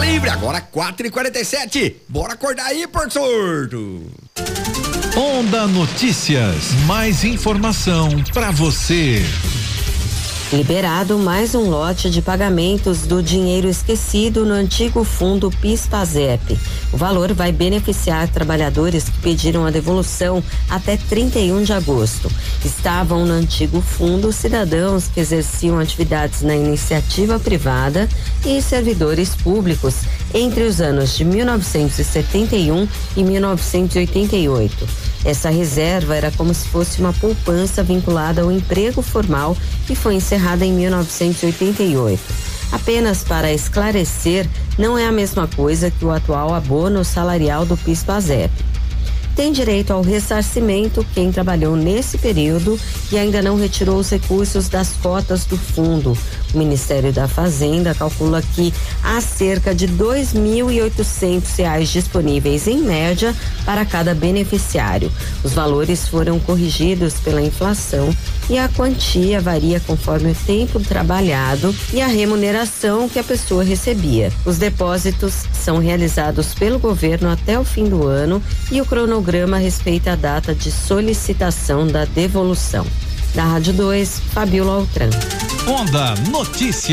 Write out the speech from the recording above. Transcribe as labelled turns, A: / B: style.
A: livre, agora 4h47. Bora acordar aí, Porto Sordo.
B: Onda Notícias, mais informação pra você.
C: Liberado mais um lote de pagamentos do dinheiro esquecido no antigo fundo PIS/PASEP. O valor vai beneficiar trabalhadores que pediram a devolução até 31 de agosto. Estavam no antigo fundo cidadãos que exerciam atividades na iniciativa privada e servidores públicos entre os anos de 1971 e 1988. Essa reserva era como se fosse uma poupança vinculada ao emprego formal e foi encerrada em 1988. Apenas para esclarecer, não é a mesma coisa que o atual abono salarial do PIS/PASEP. Tem direito ao ressarcimento quem trabalhou nesse período e ainda não retirou os recursos das cotas do fundo. O Ministério da Fazenda calcula que há cerca de R$ 2.800 disponíveis em média para cada beneficiário. Os valores foram corrigidos pela inflação e a quantia varia conforme o tempo trabalhado e a remuneração que a pessoa recebia. Os depósitos são realizados pelo governo até o fim do ano e o cronograma respeita a data de solicitação da devolução. Da Rádio 2, Fabiola Altran.
B: Onda Notícias.